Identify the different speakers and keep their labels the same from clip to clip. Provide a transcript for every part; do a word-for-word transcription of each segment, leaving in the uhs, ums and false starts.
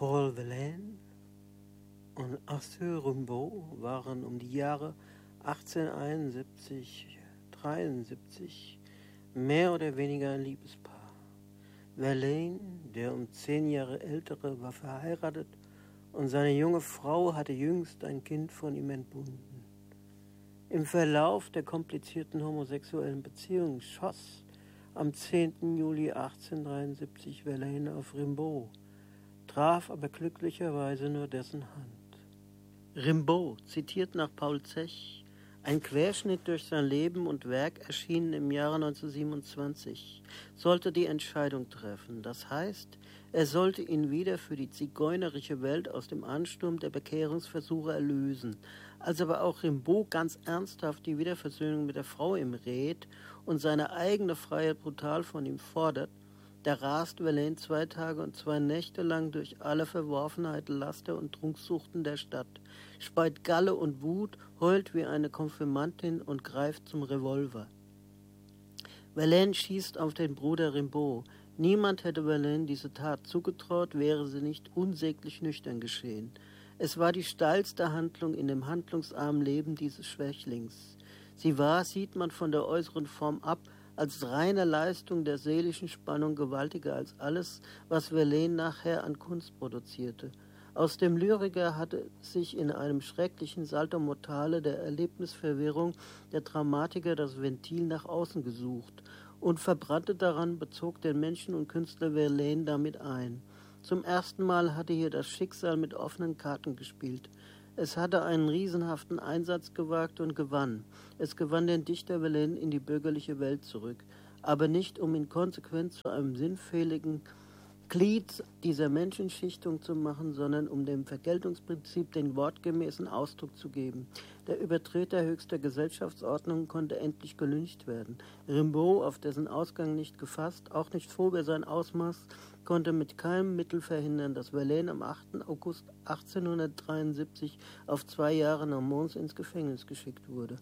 Speaker 1: Paul Verlaine und Arthur Rimbaud waren um die Jahre achtzehnhunderteinundsiebzig, dreiundsiebzig mehr oder weniger ein Liebespaar. Verlaine, der um zehn Jahre ältere, war verheiratet und seine junge Frau hatte jüngst ein Kind von ihm entbunden. Im Verlauf der komplizierten homosexuellen Beziehung schoss am zehnten Juli achtzehnhundertdreiundsiebzig Verlaine auf Rimbaud, traf aber glücklicherweise nur dessen Hand. Rimbaud zitiert nach Paul Zech: Ein Querschnitt durch sein Leben und Werk, erschienen im Jahre neunzehnhundertsiebenundzwanzig, sollte die Entscheidung treffen. Das heißt, er sollte ihn wieder für die zigeunerische Welt aus dem Ansturm der Bekehrungsversuche erlösen. Als aber auch Rimbaud ganz ernsthaft die Wiederversöhnung mit der Frau ihm rät und seine eigene Freiheit brutal von ihm fordert, da rast Verlaine zwei Tage und zwei Nächte lang durch alle Verworfenheit, Laster und Trunksuchten der Stadt, speit Galle und Wut, heult wie eine Konfirmantin und greift zum Revolver. Verlaine schießt auf den Bruder Rimbaud. Niemand hätte Verlaine diese Tat zugetraut, wäre sie nicht unsäglich nüchtern geschehen. Es war die steilste Handlung in dem handlungsarmen Leben dieses Schwächlings. Sie war, sieht man von der äußeren Form ab, als reine Leistung der seelischen Spannung gewaltiger als alles, was Verlaine nachher an Kunst produzierte. Aus dem Lyriker hatte sich in einem schrecklichen Salto mortale der Erlebnisverwirrung der Dramatiker das Ventil nach außen gesucht und verbrannte daran bezog den Menschen und Künstler Verlaine damit ein. Zum ersten Mal hatte hier das Schicksal mit offenen Karten gespielt. Es hatte einen riesenhaften Einsatz gewagt und gewann. Es gewann den Dichter Verlaine in die bürgerliche Welt zurück, aber nicht, um ihn konsequent zu einem sinnfälligen Glied dieser Menschenschichtung zu machen, sondern um dem Vergeltungsprinzip den wortgemäßen Ausdruck zu geben. Der Übertreter höchster Gesellschaftsordnung konnte endlich gelyncht werden. Rimbaud, auf dessen Ausgang nicht gefasst, auch nicht froh über sein Ausmaß, konnte mit keinem Mittel verhindern, dass Verlaine am achten August achtzehnhundertdreiundsiebzig auf zwei Jahre nach Mons ins Gefängnis geschickt wurde.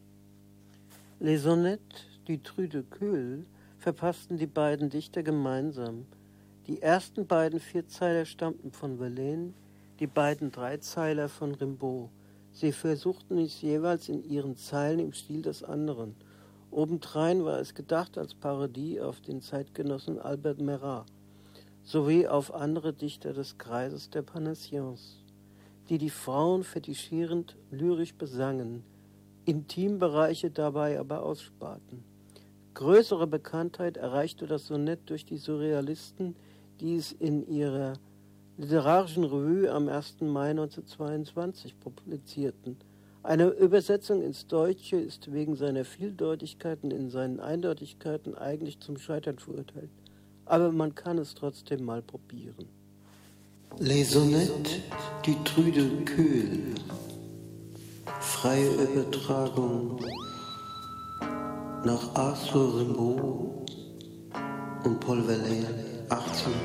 Speaker 1: Les Sonnettes du Trou de Queue verpassten die beiden Dichter gemeinsam. Die ersten beiden Vierzeiler stammten von Verlaine, die beiden Dreizeiler von Rimbaud. Sie versuchten es jeweils in ihren Zeilen im Stil des anderen. Obendrein war es gedacht als Parodie auf den Zeitgenossen Albert Marat sowie auf andere Dichter des Kreises der Parnassiens, die die Frauen fetischierend lyrisch besangen, Intimbereiche dabei aber aussparten. Größere Bekanntheit erreichte das Sonett durch die Surrealisten, die es in ihrer literarischen Revue am ersten Mai neunzehnhundertzweiundzwanzig publizierten. Eine Übersetzung ins Deutsche ist wegen seiner Vieldeutigkeiten in seinen Eindeutigkeiten eigentlich zum Scheitern verurteilt. Aber man kann es trotzdem mal probieren.
Speaker 2: Les Sonnettes du Trou de Queue. Freie Übertragung nach Arthur Rimbaud und Paul Verlaine, achtzehn